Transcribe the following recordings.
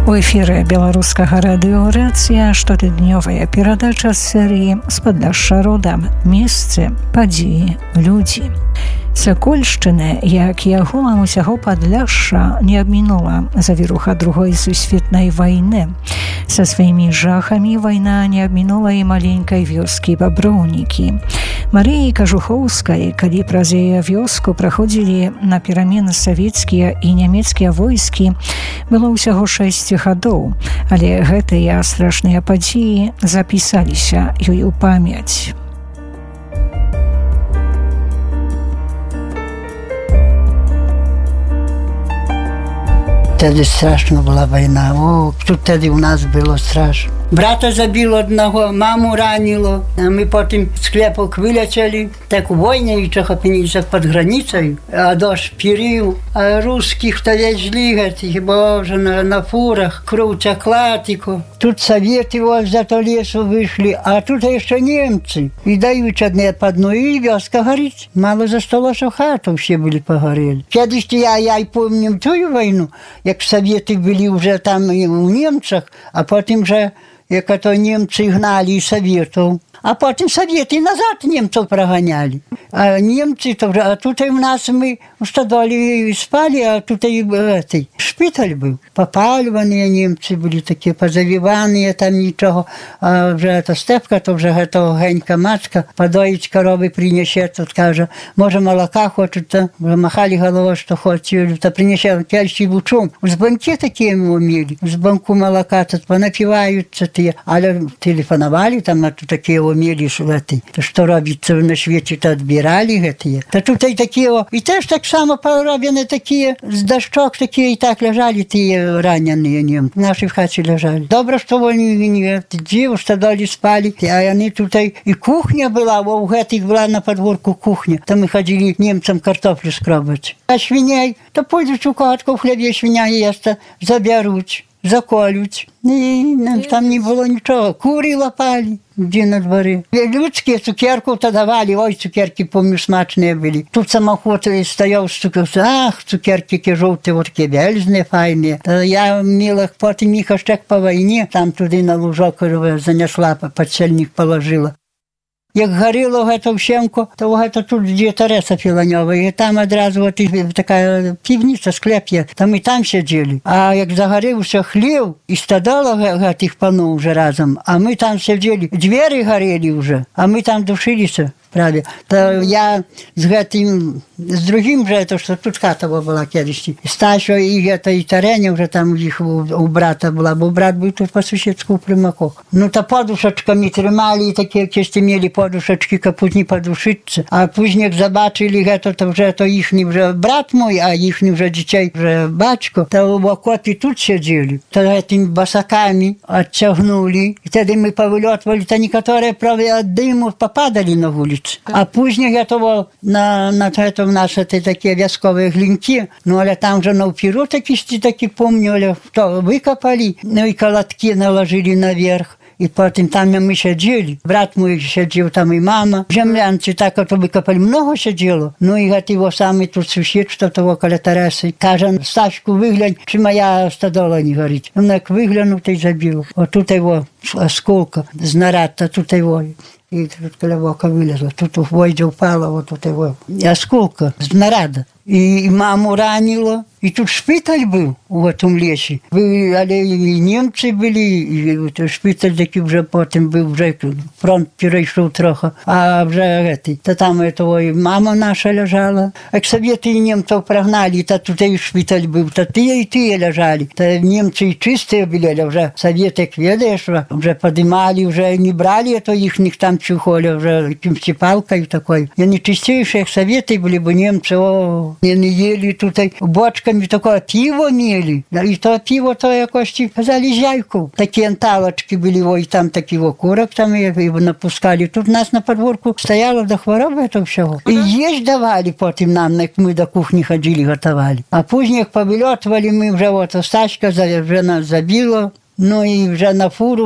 У эфіры беларускага радыёрацыя штотыднёвая перадача з серыі «З Падляшша родам. Месцы, падзеі, людзі». Сакольшчына, як і агулам усяго Падляшша, не абмінула завіруха Другой сусветнай вайны. Са сваімі жахамі вайна не абмінула і маленькай вёскі Баброўнікі. Марыі Кажухоўскай, калі праз яе вёску праходзілі на перамены савецкія і нямецкія войскі, было ўсяго 6 гадоў, але гэтыя страшныя падзеі запісаліся ёй у памяць. Wtedy straszna była wojna. O, wtedy u nas było strasznie. Brata zabiło jednego, mamу ранило, а мы потом с клепок вылетели. Так в войне и чехопеничек под границей, а дождь перил, а русских-то везли, этих, боже, на фурах, кровь текла, тихо. Тут советы вот за то лесу вышли, а тут еще немцы. И дают одни по одной, и вёска горит. Мало за столо, что хату все были погорели. Кедись я и помню ту войну, як советы были уже там у немцах, а потом же як ото немцы гнали советов. А потім совєти назад німців проганяли. А німці, а тут і в нас ми в стодолі спали, а тут і шпиталь був. Попалювані німці були такі, позавівані, там нічого. А вже та степка, то вже гето генька матка, подоїть корови принесе, тут каже, може молока хочуть, то вже махали головою, що хочуть, то принесе кельчий бучум. З банки такі вміли, з банку молока, тут понапіваються ті, але телефонували, там а тут такі умели швати. То що робиться на світі, то відбирали гэтые. Та тут і такі, і теж так само пороблені такі, з дощок такі, і так лежали ті ранені німці. Наші в хаті лежали. Добре, що вони не діву, що долі спали, а вони тут і кухня була, у гэтых була на подворку кухня. Там ми ходили німцям картоплю скробити. А свиней, то пойдуть у катку, в хлібі свиня їсти, заберуть, заколють. І там не було нічого. Кури лапали, де на дворі. Людські цукерку то давали, ой, цукерки, помню, смачні були. Тут самоход стояв з цукерки, ах, цукерки жовті, вот такі вельзні, файні. Я милих, потім їх аж так по війні, там туди на лужок занесла, подсельник положила. Як горіло гэта ўсемку, то гэта тут, дзе Тарэса Філанёва, і там адразу вот такая півніца, склеп є, там і там сядзелі. А як загарэўся хлеў, і стадала гэтых паноў уже разам, а мы там сядзелі, дзверы гарелі уже, а мы там душыліся. Праве. То я з гэтым, з другим же, то, что тут хата была кедись. Стасю і гэта, і Тарэня уже там у іх у брата була, бо брат був тут по сусідську примаку. Ну, то подушечками тримали, і такі, кісті мели подушечки, капузні подушиться. А пізніше забачили гэта, то вже, то їхній вже брат мой, а їхній вже дітей, вже батько, то в окопі тут сиділи. То гэтими басаками оттягнули. І тоді ми повильотували, то некоторые, правда, от диму попадали на вулицю. А пізніше готово на це в нас такі в'язкові глинки, ну, але там же навпіру такі, помню, але то викопали, ну, і колотки наложили наверх. І потім там ми сиділи, брат мій сидів, там і мама. Землянці так ото викопали, много сиділо. Ну і от його саме тут сусід, що того коли Тареси, каже, Сташку, виглянь, чи моя стадола не горить. Він як виглянув, та й забив. Отут його осколка, знаряд, та тут його. І тут коли око вилізло, тут у войді впало, от тут його осколка, знаряда. І маму ранило. І тут шпиталь був у цьому лісі. Але і німці були, і шпиталь такий вже потім був, вже фронт перейшов трохи. А вже то там і мама наша лежала. Як совєти і німців прогнали, то тут і шпиталь був, то ті лежали. То німці і чисті були, але вже совєти, як видиш, вже підіймали, вже не брали, то їхніх там чухоли, вже якимось палкою такою. І вони чистіші, як совєти були, бо німці, не їли тут бочками такое пиво мели. И то пиво, то якось залезяйку. Такие анталочки были, ой, там такие окурок, там его напускали. Тут нас на подворку стояло до хвороби это всего. И есть давали потім нам, як мы до кухни ходили, готовали. А пізніше повильотували мы вже, вот Стачка вже нас забило. Ну і вже на фуру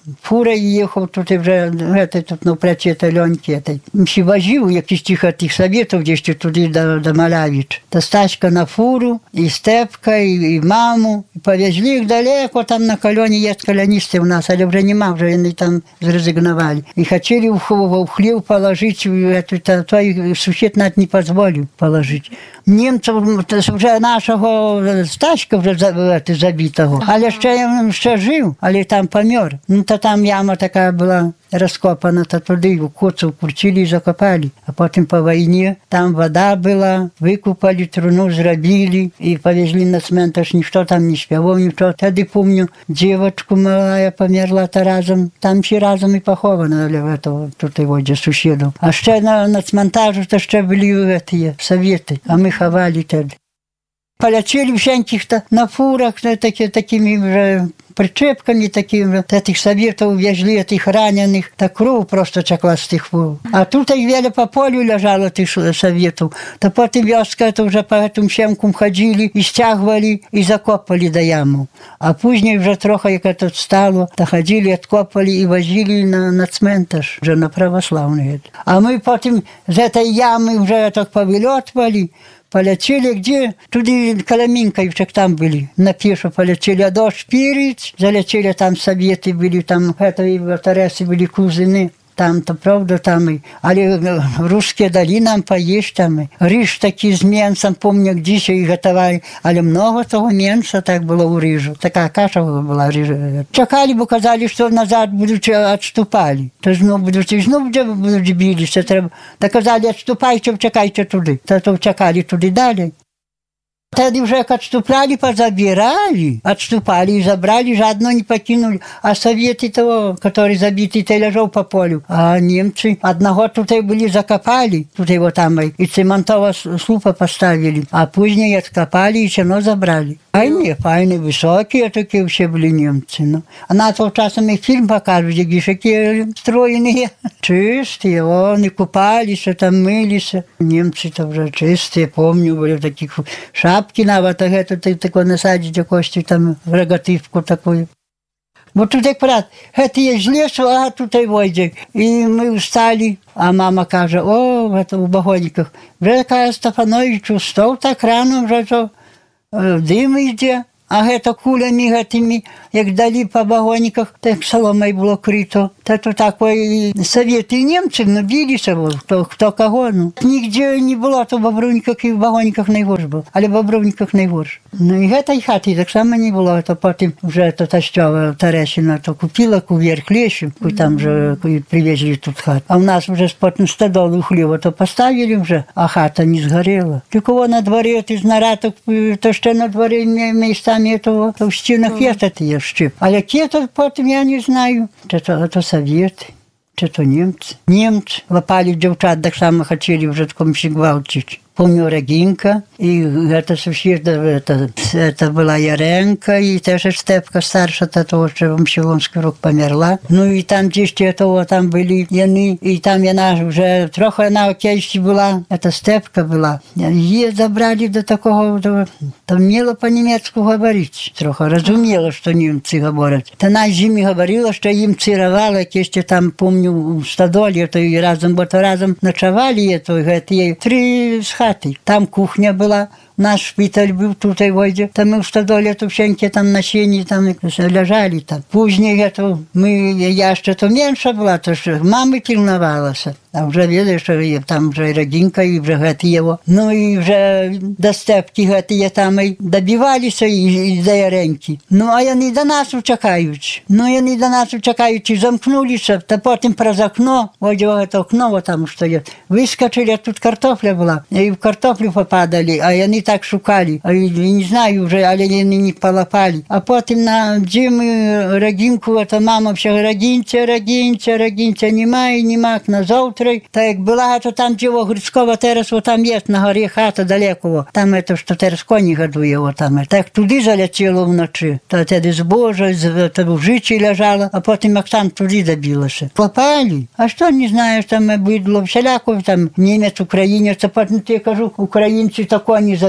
фурою їхав, тут вже тут навпроти Альонки. Всі возив якісь тих советів, де ще туди до Малявич. Та Стаська на фуру, і Степка, і маму. І повезли їх далеко, там на Кальоні є колоністи у нас, але вже нема, вже вони там зрезигнували. І хотіли в хлів положити, той сусід навіть не дозволив положити. Німців вже нашого Стаська вже забитого, але ще жив, але там помер. Ну, то там яма така була розкопана, то туди в коцу вкрутили і закопали. А потім по війні там вода була, викупали, труну зробили і повезли на цментаж, ніхто там не співав, нічого. Тоді, пам'ятаю, дівчинку мала померла та разом, там всі разом і похована, тут його сусідів. А ще на цментажу то ще були совєти, а ми ховали тоді. Полетели всяких-то на фурах, такими вже причепками, такими, этих советов везли, этих раненых, так кров просто текла с тих фур. А тут их вели по полю лежало, этих советов. То потом вёска, это уже по этим щемкам ходили, и стягивали, и закопали до яму. А позднее уже трохи, як это стало, то ходили, откопали и возили на цментаж, уже на православный. А мы потом из этой ямы уже так повылетывали, полетели где? Туди Коломинка, как там были. На пешу полетели, а до Шпириц, залетели, там советы были, там это и Таресы были кузины. Там-то, правда, там и... Але русские дали нам поесть там. И рыж такий с мясом, помню, где еще и готовали. Але много того мяса так было у рыжу. Такая каша была рыжа. Чакали бы, казали, что назад будут отступали. То знов будут бились. Так казали, отступайте, чекайте туди. То чакали туди далі. Тоді вже як отступали, позабирали, отступали и забрали, жадно не покинули. А советы того, который забитый, то лежал по полю. А немцы одного тут и были закопали, тут его там и цементового слупа поставили. А позднее откопали и все забрали. Файні, високі такі всі були німці. Ну. А на того часу ми фільм показують, які ж які стройні, чисті, вони купалися, там милися. Німці то вже чисті, пам'ятаю, були такі шапки навіть, тако насадять якось там рогативку таку. Бо тут як брат, це є з лісу, а тут і войде. І ми встали, а мама каже, о, це у Багоніках. Вже каже, Стефанович, устав так рано, вже то дим йде, а це кулями тими, як далі по вагонниках, так соломою було крито. Та то такої совєти німців, ну білися, хто кого. Ну. Нігде не було, то в Бобровниках і в вагонниках найгорше було, але в Бобровниках найгорше. Ну і цієї хати так само не було, то потім вже Тащова Терещина то купила кувір хлєщу, там вже привезли тут хату. А в нас вже спотно стадолу хліба то поставили вже, а хата не згоріла. Тільки на дворі, ти знараток, то ще на дворі місцями, то в стінах є такі щіп. Але які то потім я не знаю, то совєти, чи то німці. Німці лапали дівчат, так само хотіли вже такому гвалтити. Помню Регинка, и это сусіда, это была Яренка, и тоже Степка старша, того, что в Щелонський рок померла. Ну и там дійсно того, там были яны, и там яна вже трохи вона окейші була, это Степка була. Її забрали до такого, там вміла по-німецьку говорити, трохи розуміла, що німці говорять. Та на зимі говорила, що їм цирувала, якісь там, помню, в стадолі, то і разом, бо то разом ночували, то є 3 хати. Там кухня була, наш шпиталь був тут і войде. Там ми в стадолі, то всенькі там на сіні, там лежали там. Пізніше, я ще то менша була, то ж мами пильновалася. А вже видиш, що там вже Регинка, і вже гети його. Ну і вже до Степки гети є там і добивалися, і до Яреньки. Ну, а вони до нас чекають. І замкнулися, та потім про окно, ось це окно, там стоїть, вискочили, а тут картопля була, і в картоплю попадали, а вони так шукали, а не знаю вже, але вони не полопали. А потім на зиму Регинку, та мама все, Регинця, нема, на завтра. Та як була, то там діво Грицького терасу, там є на горі хата далеко. Там це, що терас коні годує, там. Так туди залетіло вночі. Та тоді збожа, в житті лежала, а потім як там туди добилося. Попали. А що не знаєш, там бидло всяляко, там німець, українець, а потім я кажу, українці то коні забили.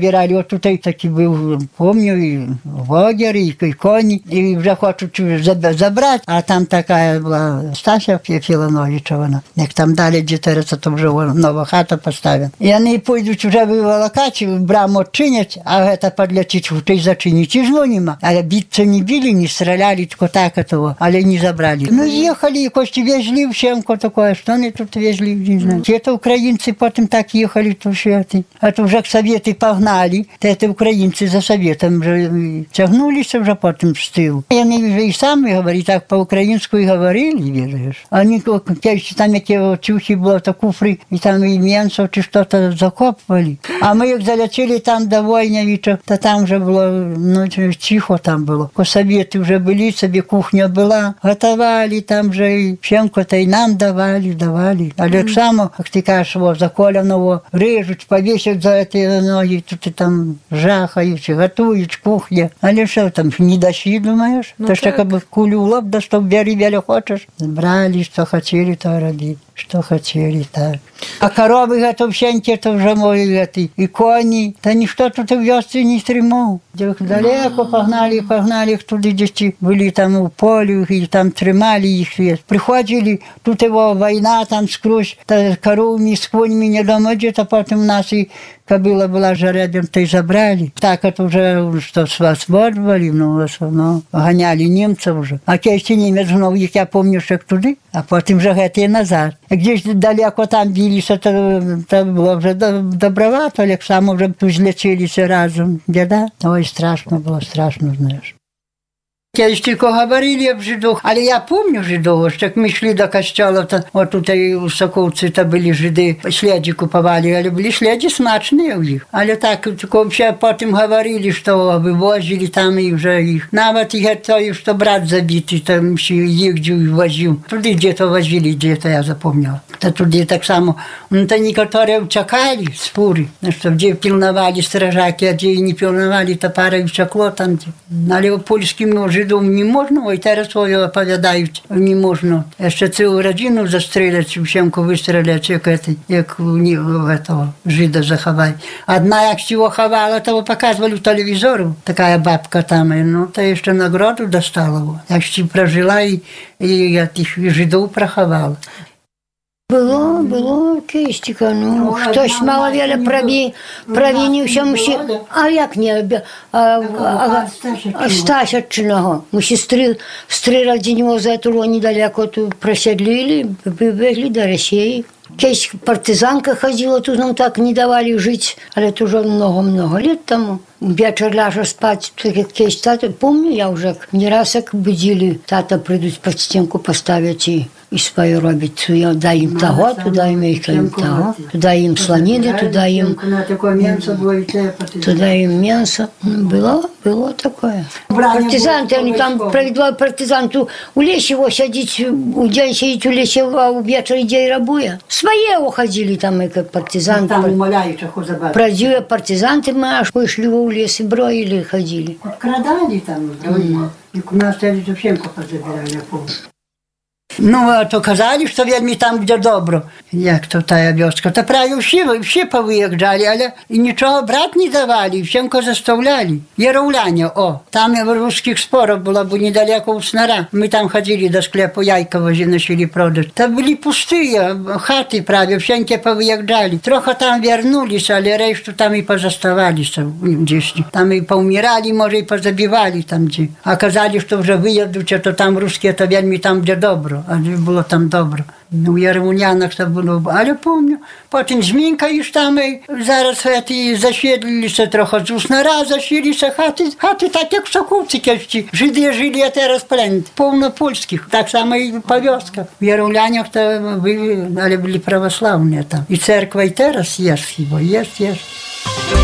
забирали. От тут такий був, пам'ятаю, і вогер, і коні, і вже хочуть забрати, а там така була Стася Філановича, вона. Як там далі дітереться, то вже нова хата поставлена. І вони пойдуть вже виволокати, браму відчинять, а це подлетить, в той зачинить, і жно нема. Але биться не били, не стреляли, тільки так того, але не забрали. Ну, їхали, якось везли всемко таке, що вони тут везли, не знаю. Це українці потім так їхали, то все. А то вже Совєти погнали, то це українці за Совєтом вже тягнулися вже потім з тилу. Вони вже і самі говорили, так по-українську і говорили, віриш. Вони, там які тюхи було, то куфри, і там і м'ясо, чи що-то закопували. А ми як залетіли там до Войнявича, то там вже було, ну, тихо там було. По Совєти вже були, собі кухня була, готували там вже, і всемко-то і нам давали. Але так само, як ти кажеш, заколеного режуть, повісять за ці ноги, тут і там жахають, готують, кухня. Але що там, не дошли, думаєш? То ж так, кулю в лоб, да що бери, хочеш. Брали, що хотіли, то робили. Что хотели, так. А коровы готов всеньки, то вже мої, і коні. Та ніхто тут в вёсці не тримав. Далеко погнали їх туди, де були там у полі, і там тримали їх. Приходили, тут його війна там скрозь, та коровами з конями не дома, де-то потім у нас і кобила була жеребем, то й забрали. Так, это вже, що свободували, ну, в основному, гоняли німців вже. А кілька німець гнав їх, я пам'ятаю, що туди, а потім вже геть назад. Гdzieś далеко там билися, то було вже добровато, як само вже злечилися разом. Біда. Ой, страшно було, знаєш. Кiedyś tylko говорили об жидах, але я помню жидов, що як ми йшли до костела, то от тут у Соколці то були жиди, шледі купували, але були шледі смачні у їх. Але так, тільки потім говорили, що вивозили там і вже їх. Навіть і той, що брат забитий, там ще їздив і возив. Туди де-то возили, де-то я запомнила. Та туди так само. Ну, то некоторые чекали з фури, що де пильновали стражаки, а де не пильновали, то пара і вчекло там. Але польським жидом не можна, ой, зараз свою оповідають, не можна. Ще цілу родину застріляти, всемку вистріляти, як у этого жида заховати. Одна, як його ховала, того показували в телевізору, така бабка там, ну, то ще нагороду достала. Як ще прожила і тих жидов проховала. Було кистика, ну, хтось маловіля провинився, а як не, Стасячного. Ми ще з три родини за того недалеко просідлили, вибігли до Росії. Кейсь партизанка ходила, тут нам так не давали жить, але це вже много-много лет тому. Вечер ляжу спать, кейсь тата, помню я вже, не раз як будили, тата прийдуть під стінку поставити і свою робить. Дай їм того, туди їм того, туди їм слоніди, туди їм м'ясо. Було таке. Партизанти, вони там провідували партизанту у лісі, сидіть, у день сидіть у лісі, а у вечір іде і рабує. Своє уходили там, як партизанти. Там умоляють, що забрати. Продює партизанти, ми аж вийшли в ліс і броїли, ходили. Обкрадали там, у нас зовсім позабирали, я помню. Ну, а то казали, що вельми там, де добро, як то та вёска. Та праві всі повиїжджали, але нічого брати не давали, всімко заставляли. Яровляня, там русских спорів було, бо недалеко у Снара. Ми там ходили до склепу Яйкова, начали продати. Та були пусті хати праві, всімки повиїжджали. Трохи там вернулися, але решту там і позаставалися. Там і поумирали, може, і позабивали там. А казали, що вже виїдуть, то там русські, то вельми там, де добро. А було там добре. У Яремунянах це було, але пам'ятаю. Потім змінкаєш там, і зараз засвітлилися трохи, з Уснара засвітлилися хати так, як в Соколці кільці. Жиди жили, а зараз пленять, повно польських. Так само і по вёсках. В Яремунянах були, але були православні там. І церква і зараз є хіба, є.